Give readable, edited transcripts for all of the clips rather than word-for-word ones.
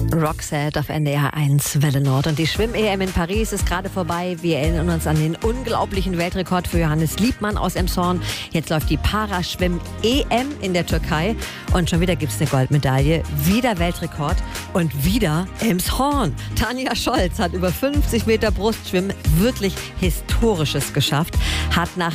Roxette auf NDR 1 Welle Nord. Und die Schwimm-EM in Paris ist gerade vorbei. Wir erinnern uns an den unglaublichen Weltrekord für Johannes Liebmann aus Emshorn. Jetzt läuft die Paraschwimm-EM in der Türkei. Und schon wieder gibt es eine Goldmedaille. Wieder Weltrekord und wieder Emshorn. Tanja Scholz hat über 50 Meter Brustschwimmen wirklich Historisches geschafft. Hat nach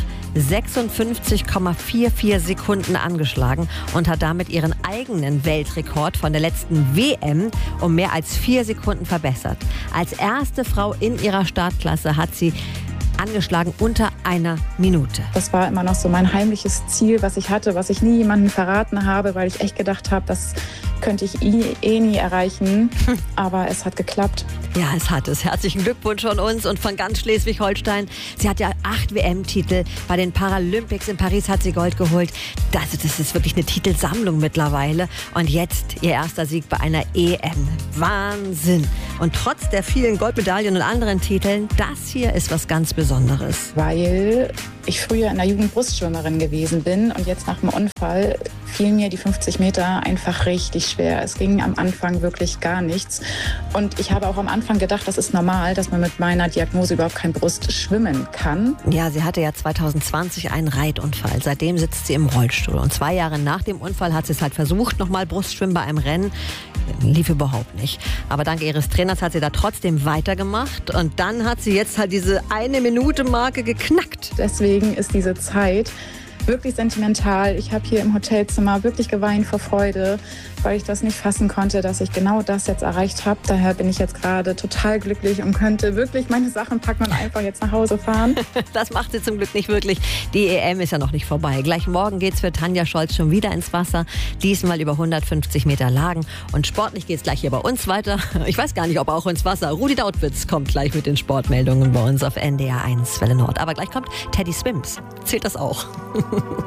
56,44 Sekunden angeschlagen und hat damit ihren eigenen Weltrekord von der letzten WM um mehr als 4 Sekunden verbessert. Als erste Frau in ihrer Startklasse hat sie angeschlagen unter einer Minute. Das war immer noch so mein heimliches Ziel, was ich hatte, was ich nie jemandem verraten habe, weil ich echt gedacht habe, das könnte ich nie erreichen. Aber es hat geklappt. Ja, es hat es. Herzlichen Glückwunsch von uns und von ganz Schleswig-Holstein. Sie hat ja 8 WM-Titel. Bei den Paralympics in Paris hat sie Gold geholt. Das ist wirklich eine Titelsammlung mittlerweile. Und jetzt ihr erster Sieg bei einer EM. Wahnsinn. Und trotz der vielen Goldmedaillen und anderen Titeln, das hier ist was ganz Besonderes. Weil ich früher in der Jugend Brustschwimmerin gewesen bin und jetzt nach dem Unfall fielen mir die 50 Meter einfach richtig schwer. Es ging am Anfang wirklich gar nichts. Und ich habe auch am Anfang gedacht, das ist normal, dass man mit meiner Diagnose überhaupt kein Brust schwimmen kann. Ja, sie hatte ja 2020 einen Reitunfall. Seitdem sitzt sie im Rollstuhl. Und 2 Jahre nach dem Unfall hat sie es halt versucht, nochmal Brustschwimmen bei einem Rennen. Lief überhaupt nicht. Aber dank ihres Trainers hat sie da trotzdem weitergemacht. Und dann hat sie jetzt halt diese 1-Minute-Marke geknackt. Deswegen ist diese Zeit wirklich sentimental. Ich habe hier im Hotelzimmer wirklich geweint vor Freude, weil ich das nicht fassen konnte, dass ich genau das jetzt erreicht habe. Daher bin ich jetzt gerade total glücklich und könnte wirklich meine Sachen packen und einfach jetzt nach Hause fahren. Das macht sie zum Glück nicht wirklich. Die EM ist ja noch nicht vorbei. Gleich morgen geht's für Tanja Scholz schon wieder ins Wasser. Diesmal über 150 Meter Lagen. Und sportlich geht's gleich hier bei uns weiter. Ich weiß gar nicht, ob auch ins Wasser. Rudi Dautwitz kommt gleich mit den Sportmeldungen bei uns auf NDR 1 Welle Nord. Aber gleich kommt Teddy Swims. Zählt das auch?